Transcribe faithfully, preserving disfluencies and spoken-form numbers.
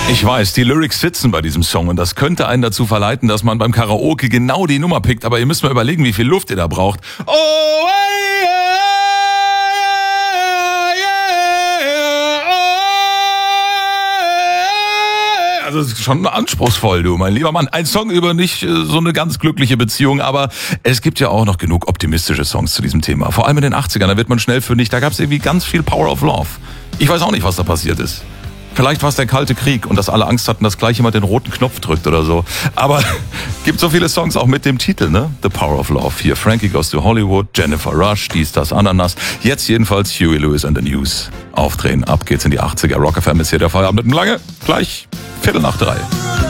Ich weiß, die Lyrics sitzen bei diesem Song und das könnte einen dazu verleiten, dass man beim Karaoke genau die Nummer pickt, aber ihr müsst mal überlegen, wie viel Luft ihr da braucht. Oh, hey, also es ist schon anspruchsvoll, du, mein lieber Mann. Ein Song über nicht äh, so eine ganz glückliche Beziehung, aber es gibt ja auch noch genug optimistische Songs zu diesem Thema. Vor allem in den achtzigern, da wird man schnell fündig, da gab es irgendwie ganz viel Power of Love. Ich weiß auch nicht, was da passiert ist. Vielleicht war es der Kalte Krieg und dass alle Angst hatten, dass gleich jemand den roten Knopf drückt oder so. Aber gibt so viele Songs auch mit dem Titel, ne? The Power of Love. Hier Frankie Goes to Hollywood, Jennifer Rush, dies, das, Ananas. Jetzt jedenfalls Huey Lewis and the News. Aufdrehen, ab geht's in die achtziger. Rock F M ist hier der Feierabend mit dem Lange. Gleich Viertel nach drei.